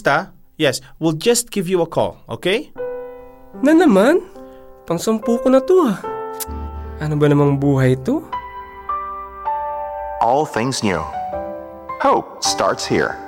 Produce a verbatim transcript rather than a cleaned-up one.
Krista, yes, we'll just give you a call, okay? Na naman? Pang-sampu ko na to ah. Ano ba namang buhay to? All things new. Hope starts here.